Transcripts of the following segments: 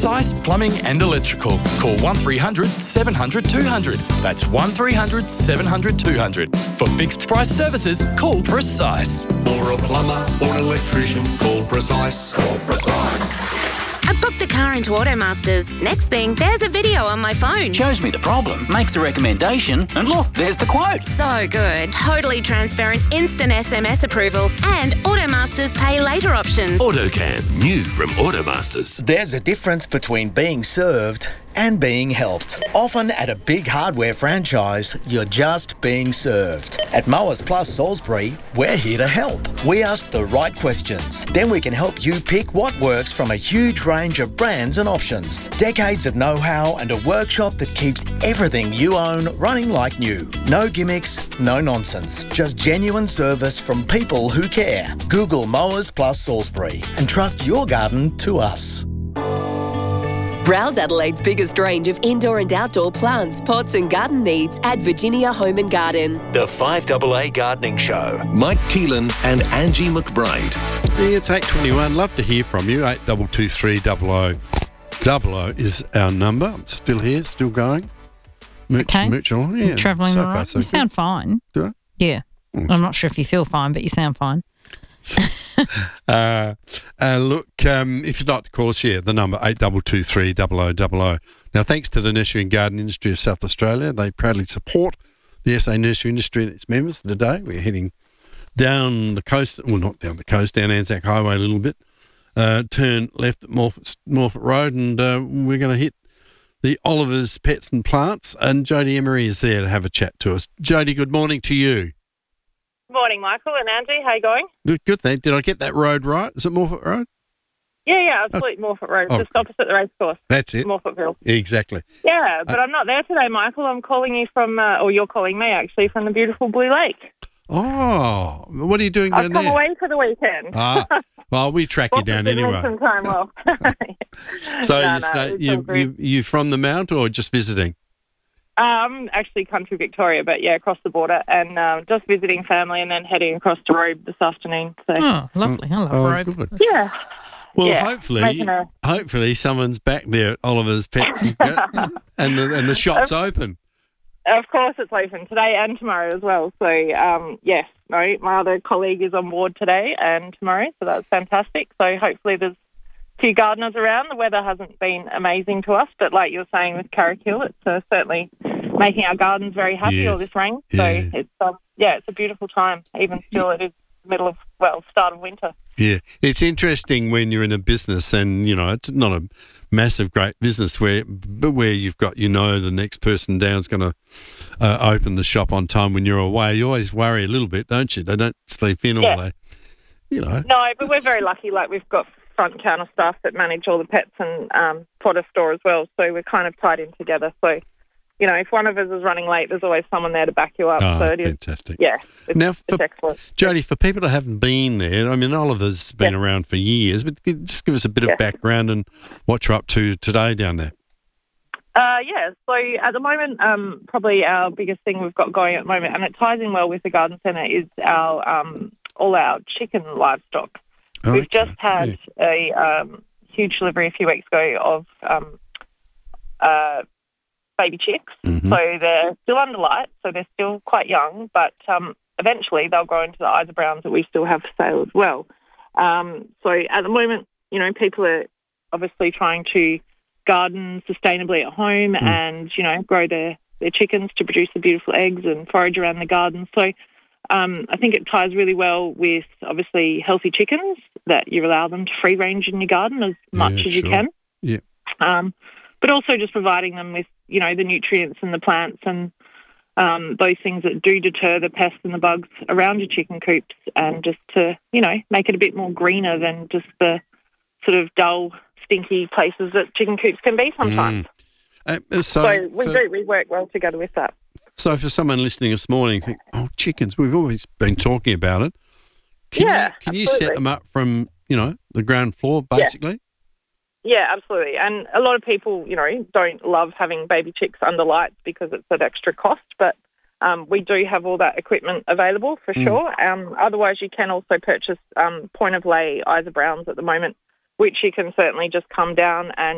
Precise Plumbing and Electrical. Call 1300 700 200. That's 1300 700 200. For fixed price services, call Precise. For a plumber or an electrician, call Precise. Call Precise. I booked a car into Automasters. Next thing, there's a video on my phone. Shows me the problem, makes a recommendation, and look, there's the quote. So good. Totally transparent, instant SMS approval, and Automasters pay later options. AutoCam, new from Automasters. There's a difference between being served and being helped. Often at a big hardware franchise, you're just being served. At Mowers Plus Salisbury, we're here to help. We ask the right questions. Then we can help you pick what works from a huge range of brands and options. Decades of know-how and a workshop that keeps everything you own running like new. No gimmicks, no nonsense. Just genuine service from people who care. Google Mowers Plus Salisbury and trust your garden to us. Browse Adelaide's biggest range of indoor and outdoor plants, pots and garden needs at Virginia Home and Garden. The 5AA Gardening Show. Mike Keelan and Angie McBride. Yeah, it's 8:21. Love to hear from you. 8223 0000 is our number. I'm still here, still going. Mooch along. Yeah, travelling so all right. far, so You good. sound fine. Do I? Yeah. I'm not sure if you feel fine, but you sound fine. Look, if you'd like to call us, the number 8223 0000. Now, thanks to the Nursery and Garden Industry of South Australia, they proudly support the SA nursery industry and its members. Today, we're heading down the coast, well, not down the coast, down Anzac Highway a little bit, turn left at Morphett Road, and we're going to hit the Oliver's Pets and Plants, and Jodie Emery is there to have a chat to us. Jodie, good morning to you. Morning, Michael and Angie. How you going? Good, thank. Did I get that road right? Is it Morphett Road? Yeah, absolutely. Morphett Road, just opposite the racecourse. That's it. Morphettville. Exactly. Yeah, but I'm not there today, Michael. I'm calling you from, or you're calling me actually, from the beautiful Blue Lake. Oh, what are you doing down I've there? come away for the weekend. Well, we track you down anyway. Some time off. So you from the Mount or just visiting? Actually country Victoria, but yeah, across the border, and just visiting family, and then heading across to Robe this afternoon. So. Oh, lovely! I love Robe. Good. Yeah. Well, yeah, hopefully someone's back there at Oliver's Pets and the shop's open. Of course, it's open today and tomorrow as well. So yes, my other colleague is on board today and tomorrow, so that's fantastic. So hopefully there's a few gardeners around. The weather hasn't been amazing to us, but like you're saying with Carrickhill, it's certainly making our gardens very happy, all this rain. So it's a beautiful time. Even still, it is the middle of, start of winter. Yeah, it's interesting when you're in a business and, it's not a massive, great business where you've got, the next person down is going to open the shop on time when you're away. You always worry a little bit, don't you? They don't sleep in all day, No, but we're very lucky. Like, we've got front counter staff that manage all the pets and fodder store as well. So we're kind of tied in together. So, if one of us is running late, there's always someone there to back you up. So it is fantastic. Yeah, it's excellent. Jodie, for people that haven't been there, I mean, Oliver's been around for years, but just give us a bit of background and what you're up to today down there. So at the moment, probably our biggest thing we've got going at the moment, and it ties in well with the garden centre, is our all our chicken livestock. Oh, We've just had a huge delivery a few weeks ago of baby chicks. Mm-hmm. So they're still under light, so they're still quite young, but eventually they'll grow into the Isa Browns that we still have for sale as well. So at the moment, people are obviously trying to garden sustainably at home and, grow their chickens to produce the beautiful eggs and forage around the garden. So I think it ties really well with, obviously, healthy chickens, that you allow them to free range in your garden as much as you can. Yeah. But also just providing them with, the nutrients and the plants and those things that do deter the pests and the bugs around your chicken coops, and just to, make it a bit more greener than just the sort of dull, stinky places that chicken coops can be sometimes. So we work well together with that. So for someone listening this morning, think, chickens, we've always been talking about it. Can you set them up from, the ground floor, basically? Yeah, absolutely. And a lot of people, don't love having baby chicks under lights because it's an extra cost, but we do have all that equipment available for sure. Otherwise, you can also purchase point of lay Isa Browns at the moment, which you can certainly just come down and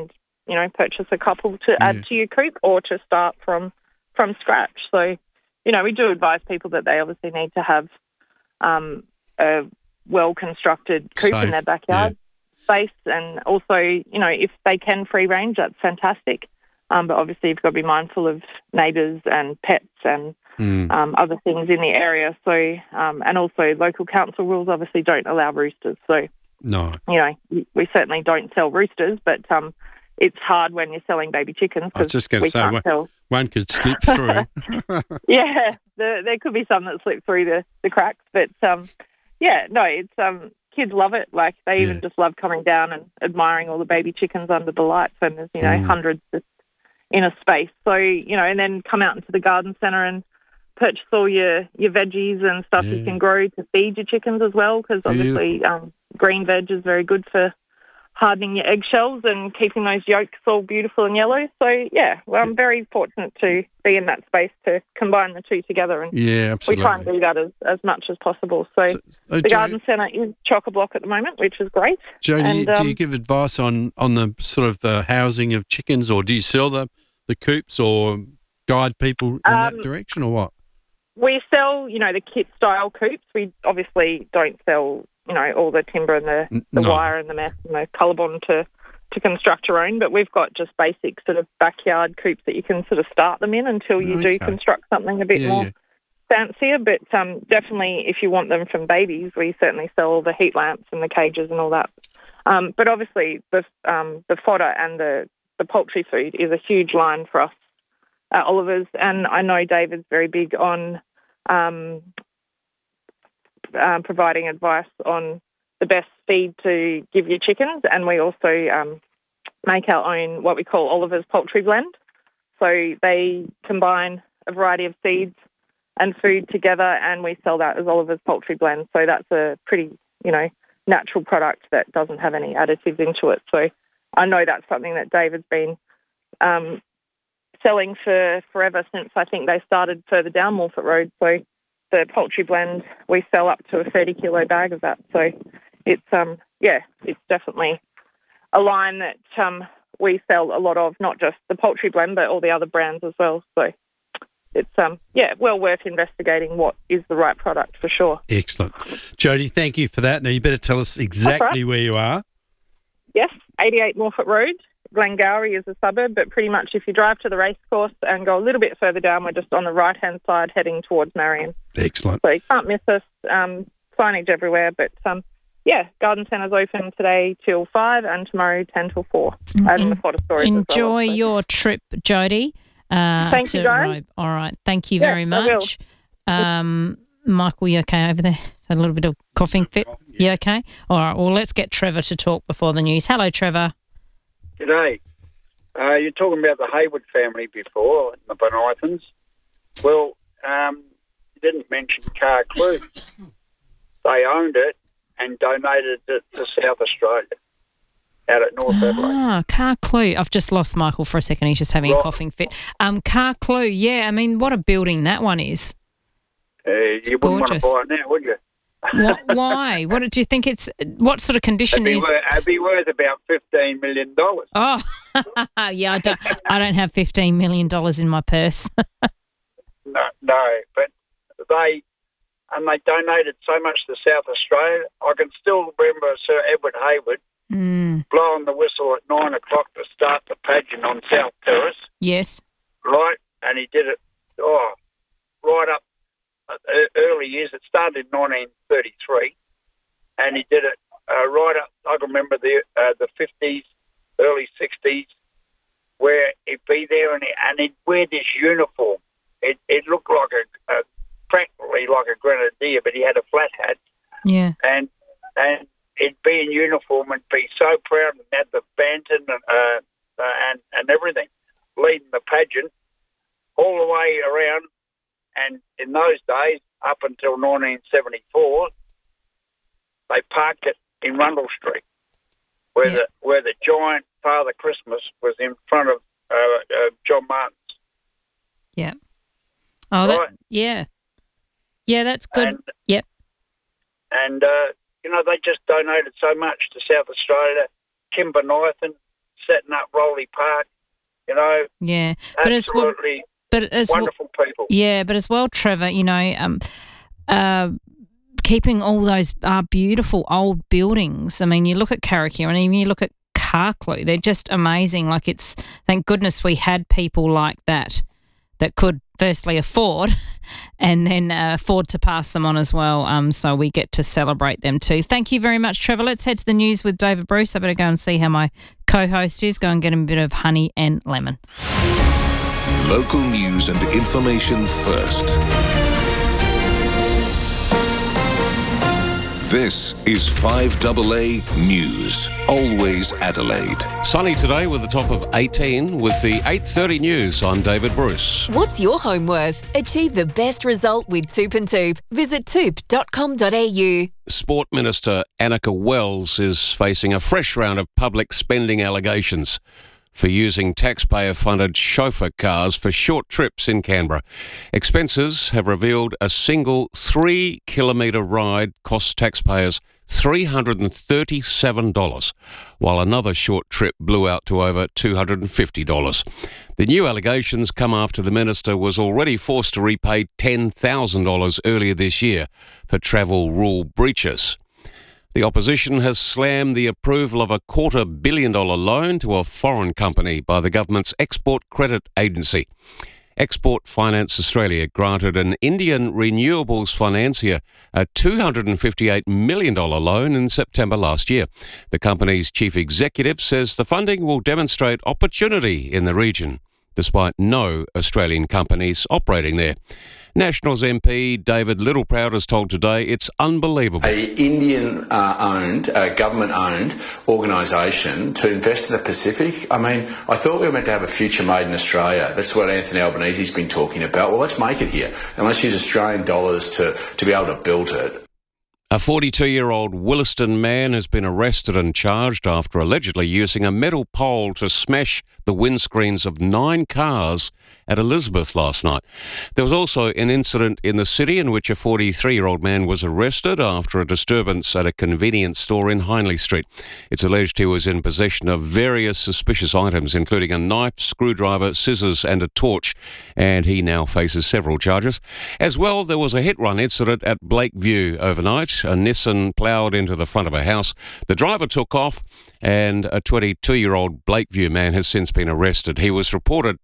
purchase a couple to add to your coop or to start from scratch. So, we do advise people that they obviously need to have a well-constructed coop in their backyard space, and also, if they can free range, that's fantastic. But obviously, you've got to be mindful of neighbours and pets and other things in the area. So, and also local council rules obviously don't allow roosters. So, no, we certainly don't sell roosters, but it's hard when you're selling baby chickens. I was just going to say, one could slip through. Yeah, there could be some that slip through the cracks, but it's kids love it. Like, they even just love coming down and admiring all the baby chickens under the lights when there's hundreds just in a space. So, and then come out into the garden centre and purchase all your veggies and stuff you can grow to feed your chickens as well, because obviously green veg is very good for hardening your eggshells and keeping those yolks all beautiful and yellow. So, I'm very fortunate to be in that space to combine the two together. And absolutely. we try and do that as much as possible. So the garden centre is chock-a-block at the moment, which is great. Joe, do you give advice on the sort of the housing of chickens, or do you sell the coops or guide people in that direction, or what? We sell, the kit-style coops. We obviously don't sell all the timber and the wire and the mesh and the colorbond to construct your own, but we've got just basic sort of backyard coops that you can sort of start them in until you do construct something a bit more fancier. But definitely, if you want them from babies, we certainly sell all the heat lamps and the cages and all that. But obviously, the fodder and the poultry food is a huge line for us at Oliver's, and I know David's very big on providing advice on the best feed to give your chickens, and we also make our own what we call Oliver's Poultry Blend. So they combine a variety of seeds and food together, and we sell that as Oliver's Poultry Blend. So that's a pretty, natural product that doesn't have any additives into it. So I know that's something that David's been selling for forever, since I think they started further down Morfett Road. So the poultry blend, we sell up to a 30-kilo bag of that. So it's it's definitely a line that we sell a lot of, not just the poultry blend, but all the other brands as well. So it's well worth investigating what is the right product for sure. Excellent. Jody, thank you for that. Now you better tell us exactly where you are. Yes, 88 Morfett Road. Glengowrie is a suburb, but pretty much if you drive to the racecourse and go a little bit further down, we're just on the right-hand side heading towards Marion. Excellent. So you can't miss us. Signage everywhere, but garden centre's open today till 5 and tomorrow 10 till 4. And the fodder storage Enjoy as well, your trip, Jody. Thank you, guys. All right. Thank you very much. Michael, you okay over there? Had a little bit of coughing fit. You okay? All right. Well, let's get Trevor to talk before the news. Hello, Trevor. G'day. You're talking about the Hayward family before, the Bonythons. Well, you didn't mention Carclew. They owned it and donated it to South Australia, out at North Adelaide. Carclew. I've just lost Michael for a second. He's just having a coughing fit. Carclew, yeah. I mean, what a building that one is. You wouldn't want to buy it now, would you? Why? What do you think it's? What sort of condition is? It'd be worth about $15 million. Oh, yeah. I don't have $15 million in my purse. no, but they donated so much to South Australia. I can still remember Sir Edward Hayward blowing the whistle at 9 o'clock to start the pageant on South Terrace. Yes. Right, and he did it. Right up. Early years, it started in 1933, and he did it right up. I can remember the 50s, early 60s, where he'd be there and he'd wear this uniform. It looked like practically like a grenadier, but he had a flat hat. Yeah, and he'd be in uniform and be so proud and had the banton and everything, leading the pageant all the way around. And in those days, up until 1974, they parked it in Rundle Street, where the giant Father Christmas was in front of John Martin's. Yeah. Oh, right. Yeah, that's good. Yep. And they just donated so much to South Australia. Kim Bonython setting up Rowley Park. You know, Yeah, absolutely wonderful people. Yeah, but as well, Trevor, you know, keeping all those beautiful old buildings. I mean, you look at Carricure and even you look at Carclew, they're just amazing. Like, it's, thank goodness we had people like that could firstly afford and then afford to pass them on as well. So we get to celebrate them too. Thank you very much, Trevor. Let's head to the news with David Bruce. I better go and see how my co-host is. Go and get him a bit of honey and lemon. Local news and information first. This is 5AA News. Always Adelaide. Sunny today with a top of 18 with the 8:30 news. I'm David Bruce. What's your home worth? Achieve the best result with Toop and Toop. Visit toop.com.au. Sport Minister Annika Wells is facing a fresh round of public spending allegations for using taxpayer-funded chauffeur cars for short trips in Canberra. Expenses have revealed a single 3-kilometre ride cost taxpayers $337, while another short trip blew out to over $250. The new allegations come after the minister was already forced to repay $10,000 earlier this year for travel rule breaches. The opposition has slammed the approval of a $250 million loan to a foreign company by the government's Export Credit Agency. Export Finance Australia granted an Indian renewables financier a $258 million loan in September last year. The company's chief executive says the funding will demonstrate opportunity in the region, despite no Australian companies operating there. Nationals MP David Littleproud has told Today it's unbelievable. An Indian-owned, government-owned organisation to invest in the Pacific. I mean, I thought we were meant to have a future made in Australia. That's what Anthony Albanese's been talking about. Well, let's make it here. And let's use Australian dollars to be able to build it. A 42-year-old Williston man has been arrested and charged after allegedly using a metal pole to smash the windscreens of 9 cars at Elizabeth last night. There was also an incident in the city in which a 43-year-old man was arrested after a disturbance at a convenience store in Hindley Street. It's alleged he was in possession of various suspicious items, including a knife, screwdriver, scissors and a torch, and he now faces several charges. As well, there was a hit-run incident at Blakeview overnight. A Nissan ploughed into the front of a house. The driver took off, and a 22-year-old Blakeview man has since been arrested. He was reported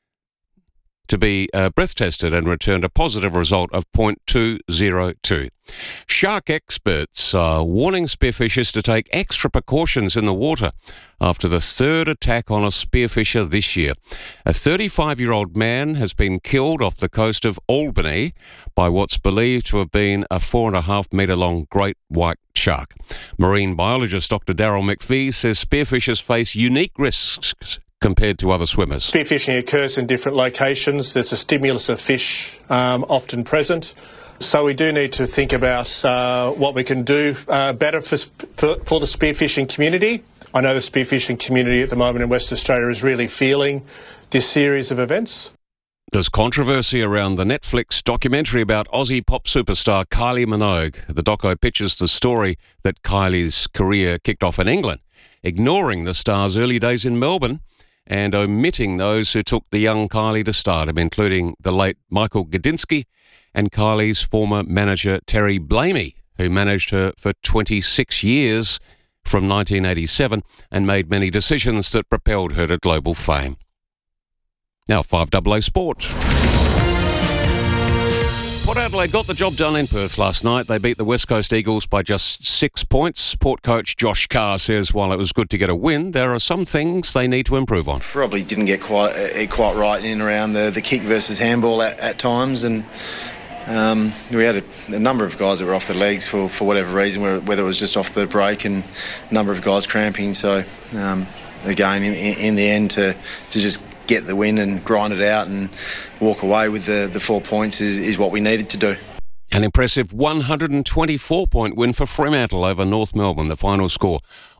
to be breath tested and returned a positive result of 0.202. Shark experts are warning spearfishers to take extra precautions in the water after the third attack on a spearfisher this year. A 35-year-old man has been killed off the coast of Albany by what's believed to have been a 4.5-metre-long great white shark. Marine biologist Dr. Daryl McPhee says spearfishers face unique risks compared to other swimmers. Spearfishing occurs in different locations. There's a stimulus of fish often present. So we do need to think about what we can do better for the spearfishing community. I know the spearfishing community at the moment in Western Australia is really feeling this series of events. There's controversy around the Netflix documentary about Aussie pop superstar Kylie Minogue. The doco pictures the story that Kylie's career kicked off in England, ignoring the star's early days in Melbourne and omitting those who took the young Kylie to stardom, including the late Michael Gudinski and Kylie's former manager Terry Blamey, who managed her for 26 years from 1987 and made many decisions that propelled her to global fame. Now 5AA Sport. Port Adelaide got the job done in Perth last night. They beat the West Coast Eagles by just 6 points. Port coach Josh Carr says while it was good to get a win, there are some things they need to improve on. Probably didn't get quite right in and around the kick versus handball at times, and we had a number of guys that were off their legs for whatever reason, whether it was just off the break, and a number of guys cramping. So again, in the end, to just get the win and grind it out and walk away with the 4 points is what we needed to do. An impressive 124-point win for Fremantle over North Melbourne. The final score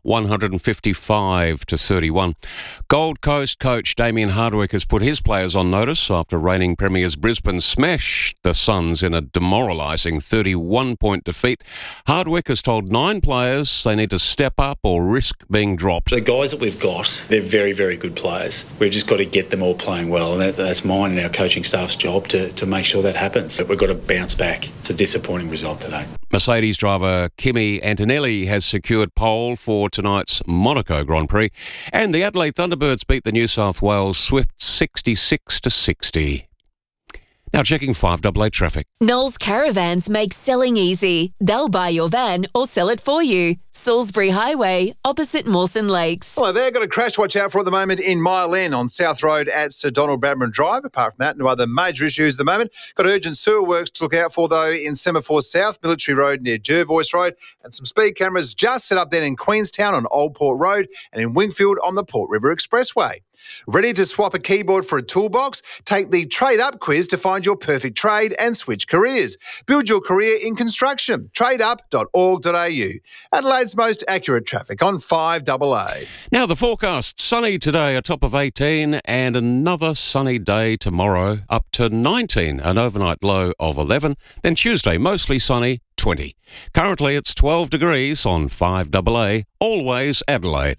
155-31. Gold Coast coach Damien Hardwick has put his players on notice after reigning premiers Brisbane smashed the Suns in a demoralising 31-point defeat. Hardwick has told 9 players they need to step up or risk being dropped. The guys that we've got, they're very, very good players. We've just got to get them all playing well, and that's mine and our coaching staff's job to make sure that happens. But we've got to bounce back. It's a disappointing result today. Mercedes driver Kimi Antonelli has secured pole for tonight's Monaco Grand Prix, and the Adelaide Thunderbirds beat the New South Wales Swifts 66-60. Now checking 5AA traffic. Knowles Caravans make selling easy. They'll buy your van or sell it for you. Salisbury Highway, opposite Mawson Lakes. Hello there. Got a crash to watch out for at the moment in Mile End on South Road at Sir Donald Bradman Drive. Apart from that, no other major issues at the moment. Got urgent sewer works to look out for, though, in Semaphore South, Military Road near Jervois Road, and some speed cameras just set up then in Queenstown on Old Port Road and in Wingfield on the Port River Expressway. Ready to swap a keyboard for a toolbox? Take the Trade Up quiz to find your perfect trade and switch careers. Build your career in construction. Tradeup.org.au. Adelaide's most accurate traffic on 5AA. Now the forecast. Sunny today, a top of 18, and another sunny day tomorrow, up to 19, an overnight low of 11. Then Tuesday, mostly sunny, 20. Currently it's 12 degrees on 5AA, always Adelaide.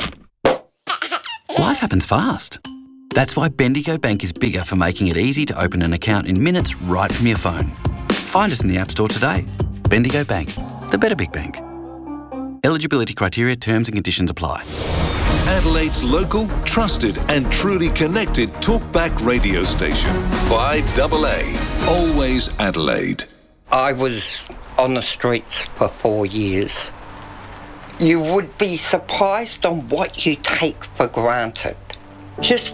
Life happens fast. That's why Bendigo Bank is bigger for making it easy to open an account in minutes right from your phone. Find us in the App Store today. Bendigo Bank, the better big bank. Eligibility criteria, terms and conditions apply. Adelaide's local, trusted and truly connected talkback radio station. 5AA, always Adelaide. I was on the streets for 4 years. You would be surprised on what you take for granted. Just